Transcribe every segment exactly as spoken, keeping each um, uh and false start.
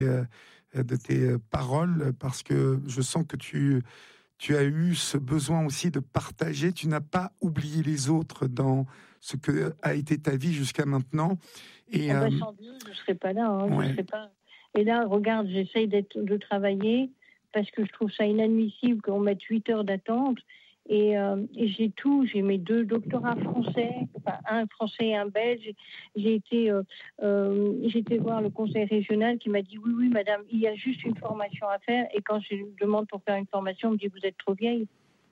euh, de tes paroles, parce que je sens que tu, tu as eu ce besoin aussi de partager. Tu n'as pas oublié les autres dans ce que a été ta vie jusqu'à maintenant. Et, ah bah, euh, sans Dieu, je ne serais pas là. Hein, ouais. je serais pas... Et là, regarde, j'essaye d'être, de travailler parce que je trouve ça inadmissible qu'on mette huit heures d'attente. Et, euh, et j'ai tout, j'ai mes deux doctorats français, enfin un français et un belge. J'ai été, euh, euh, j'ai été voir le conseil régional qui m'a dit oui, oui, madame, il y a juste une formation à faire. Et quand je demande pour faire une formation, on me dit vous êtes trop vieille.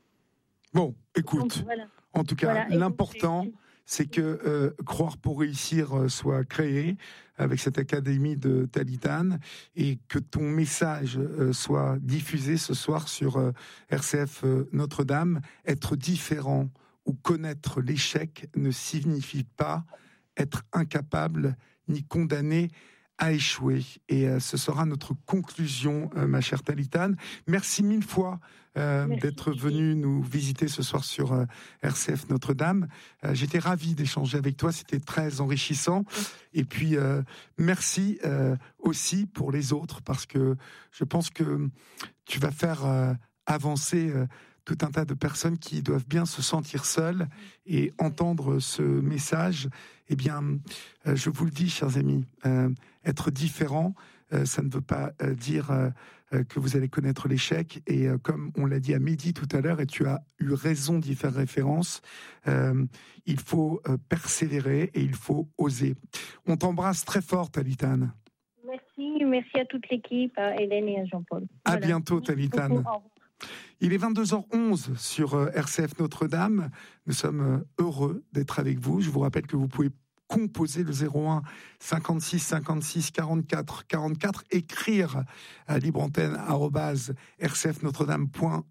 Bon, écoute, Donc, voilà. en tout cas, Voilà. l'important, Donc, c'est que euh, Croire pour réussir euh, soit créé avec cette académie de Talitane et que ton message euh, soit diffusé ce soir sur euh, R C F euh, Notre-Dame. Être différent ou connaître l'échec ne signifie pas être incapable ni condamné à échouer. Et euh, ce sera notre conclusion, euh, ma chère Talitane. Merci mille fois euh, merci, d'être venue nous visiter ce soir sur euh, R C F Notre-Dame. Euh, j'étais ravi d'échanger avec toi, c'était très enrichissant. Et puis, euh, merci euh, aussi pour les autres, parce que je pense que tu vas faire euh, avancer euh, tout un tas de personnes qui doivent bien se sentir seules et entendre ce message. Eh bien, euh, je vous le dis, chers amis, euh, être différent, euh, ça ne veut pas euh, dire euh, euh, que vous allez connaître l'échec. Et euh, comme on l'a dit à Mehdi tout à l'heure, et tu as eu raison d'y faire référence, euh, il faut euh, persévérer et il faut oser. On t'embrasse très fort, Talitane. Merci, merci à toute l'équipe, à Hélène et à Jean-Paul. À Voilà. bientôt, Talitane. Il est vingt-deux heures onze sur R C F Notre-Dame. Nous sommes heureux d'être avec vous. Je vous rappelle que vous pouvez composer le zéro un cinquante-six cinquante-six quarante-quatre quarante-quatre, écrire à libreantenne arobase r c f notre dame point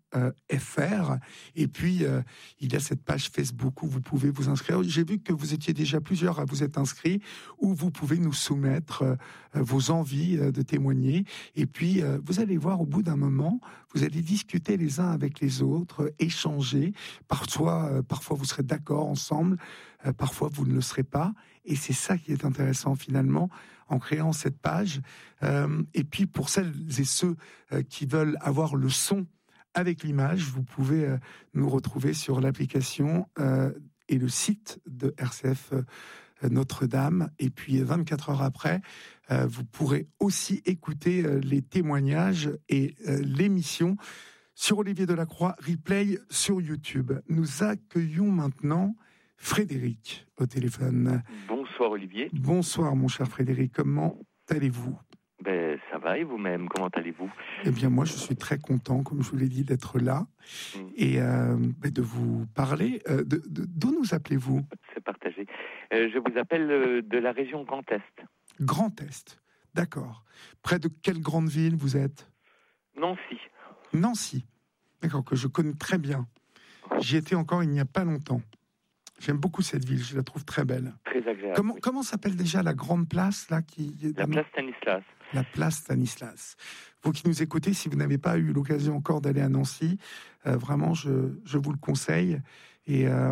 f r, et puis euh, il y a cette page Facebook où vous pouvez vous inscrire. J'ai vu que vous étiez déjà plusieurs à vous être inscrits, où vous pouvez nous soumettre euh, vos envies euh, de témoigner, et puis euh, vous allez voir, au bout d'un moment, vous allez discuter les uns avec les autres, euh, échanger. Parfois, euh, parfois vous serez d'accord ensemble, euh, parfois vous ne le serez pas. Et c'est ça qui est intéressant finalement en créant cette page. Euh, et puis pour celles et ceux euh, qui veulent avoir le son avec l'image, vous pouvez euh, nous retrouver sur l'application euh, et le site de R C F euh, Notre-Dame. Et puis vingt-quatre heures après, euh, vous pourrez aussi écouter euh, les témoignages et euh, l'émission sur Olivier Delacroix, replay sur YouTube. Nous accueillons maintenant Frédéric au téléphone. Bonsoir Olivier. Bonsoir mon cher Frédéric, comment allez-vous ? Ben ça va, et vous-même, comment allez-vous ? Eh bien moi je suis très content, comme je vous l'ai dit, d'être là mmh. et euh, ben, de vous parler. Euh, de, de, d'où nous appelez-vous ? C'est partagé. Euh, je vous appelle euh, de la région Grand Est. Grand Est, d'accord. Près de quelle grande ville vous êtes ? Nancy. Nancy, d'accord, que je connais très bien. J'y étais encore il n'y a pas longtemps. J'aime beaucoup cette ville, je la trouve très belle. Très agréable. Comment, oui. comment s'appelle déjà la grande place là qui La place Stanislas. La place Stanislas. Vous qui nous écoutez, si vous n'avez pas eu l'occasion encore d'aller à Nancy, euh, vraiment, je, je vous le conseille. Et euh,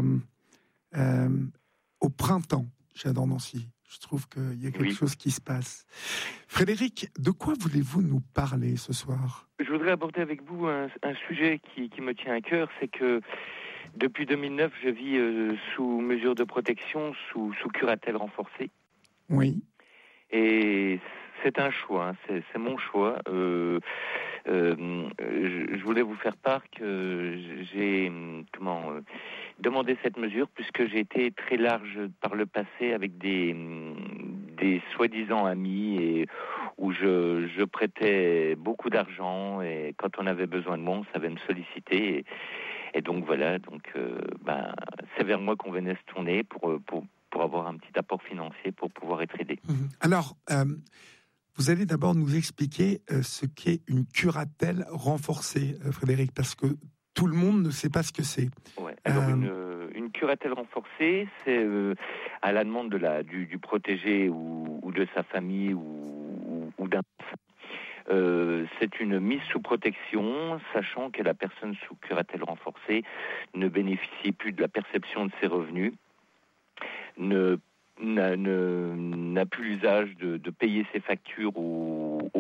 euh, au printemps, j'adore Nancy. Je trouve qu'il y a quelque oui. chose qui se passe. Frédéric, de quoi voulez-vous nous parler ce soir ? Je voudrais aborder avec vous un, un sujet qui, qui me tient à cœur, c'est que depuis deux mille neuf, je vis euh, sous mesure de protection, sous, sous curatelle renforcée. Oui. Et c'est un choix, hein, c'est, c'est mon choix. Euh, euh, je, je voulais vous faire part que j'ai comment euh, demandé cette mesure puisque j'ai été très large par le passé avec des des soi-disant amis et où je, je prêtais beaucoup d'argent et quand on avait besoin de moi, on savait me solliciter. Et, et donc voilà, donc euh, ben c'est vers moi qu'on venait se tourner pour pour pour avoir un petit apport financier pour pouvoir être aidé. Alors, euh, vous allez d'abord nous expliquer euh, ce qu'est une curatelle renforcée, euh, Frédéric, parce que tout le monde ne sait pas ce que c'est. Ouais. Alors euh... une, une curatelle renforcée, c'est euh, à la demande de la du, du protégé ou, ou de sa famille ou, ou, ou d'un enfant. Euh, c'est une mise sous protection, sachant que la personne sous curatelle renforcée ne bénéficie plus de la perception de ses revenus, ne n'a, ne, n'a plus l'usage de, de payer ses factures au